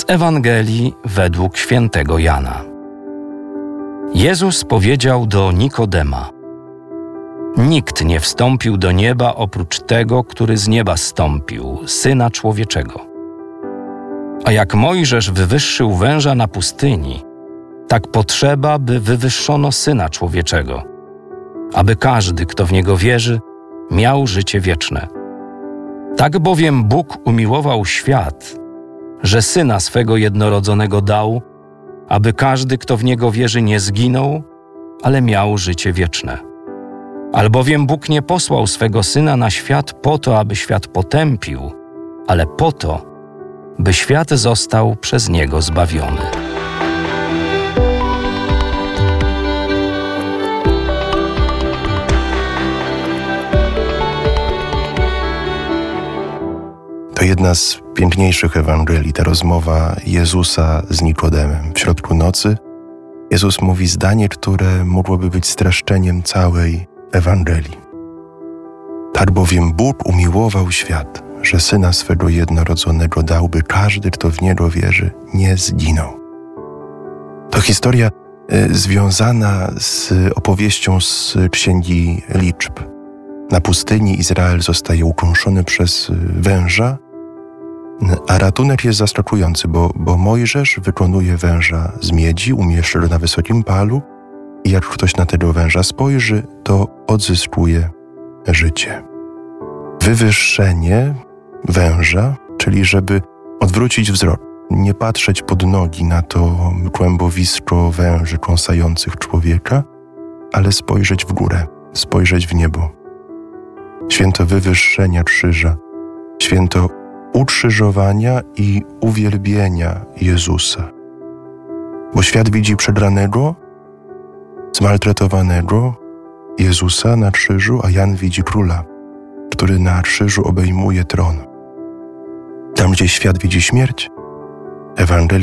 Ewangelii według świętego Jana. Jezus powiedział do Nikodema: Nikt nie wstąpił do nieba oprócz tego, który z nieba zstąpił, Syna Człowieczego. A jak Mojżesz wywyższył węża na pustyni, tak potrzeba, by wywyższono Syna Człowieczego, aby każdy, kto w Niego wierzy, miał życie wieczne. Tak bowiem Bóg umiłował świat, że Syna swego jednorodzonego dał, aby każdy, kto w Niego wierzy, nie zginął, ale miał życie wieczne. Albowiem Bóg nie posłał swego Syna na świat po to, aby świat potępił, ale po to, by świat został przez Niego zbawiony. To jedna z piękniejszych Ewangelii, ta rozmowa Jezusa z Nikodemem. W środku nocy Jezus mówi zdanie, które mogłoby być streszczeniem całej Ewangelii. Tak bowiem Bóg umiłował świat, że Syna swego jednorodzonego dał, by każdy, kto w Niego wierzy, nie zginął. To historia związana z opowieścią z Księgi Liczb. Na pustyni Izrael zostaje ukąszony przez węża, a ratunek jest zaskakujący, bo Mojżesz wykonuje węża z miedzi, umieszcza go na wysokim palu i jak ktoś na tego węża spojrzy, to odzyskuje życie. Wywyższenie węża, czyli żeby odwrócić wzrok, nie patrzeć pod nogi na to kłębowisko węży kąsających człowieka, ale spojrzeć w górę, spojrzeć w niebo. Święto wywyższenia krzyża, święto ukrzyżowania i uwielbienia Jezusa. Bo świat widzi przegranego, zmaltretowanego Jezusa na krzyżu, a Jan widzi króla, który na krzyżu obejmuje tron. Tam, gdzie świat widzi śmierć, Ewangelia